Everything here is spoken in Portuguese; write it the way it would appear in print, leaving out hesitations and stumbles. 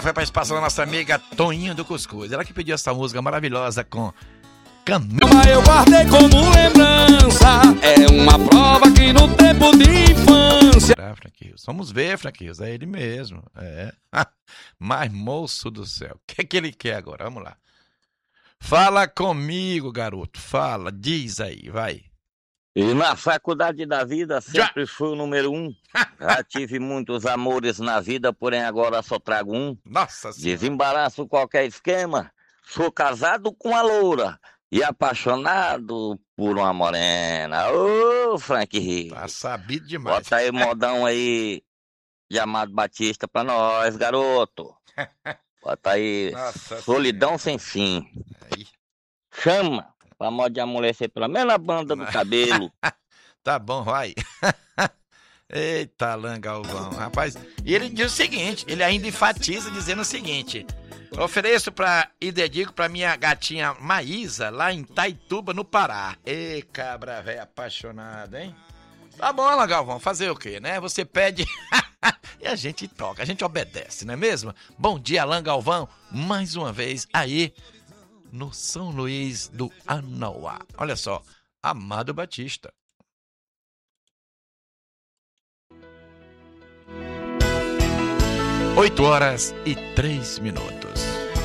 Foi pra espaço da nossa amiga Toninho do Cuscuz. Ela que pediu essa música maravilhosa com Camila. Eu guardei como lembrança. É uma prova que no tempo de infância. Frank Rios. Vamos ver, Frank Rios. É ele mesmo. É. Mas, moço do céu, o que é que ele quer agora? Vamos lá. Fala comigo, garoto. Fala, diz aí, vai. E na faculdade da vida sempre fui o número 1. Já tive muitos amores na vida, porém agora só trago um. Nossa Senhora. Desembaraço qualquer esquema. Sou casado com a loura e apaixonado por uma morena. Ô, Frank Rios. Tá sabido demais. Bota aí modão aí de Amado Batista pra nós, garoto. Bota aí. Nossa Solidão sem fim. Aí. Chama pra modo de amolecer pela mesma banda do cabelo. Tá bom, vai. Eita, Alain Galvão, rapaz. E ele diz o seguinte, ele ainda enfatiza dizendo o seguinte: ofereço e dedico pra minha gatinha Maísa, lá em Taituba, no Pará. Ê, cabra velha apaixonada, hein? Tá bom, Alain Galvão, fazer o quê, né? Você pede e a gente toca, a gente obedece, não é mesmo? Bom dia, Alain Galvão, mais uma vez aí no São Luís do Anauá. Olha só, Amado Batista. 8 horas e 3 minutos.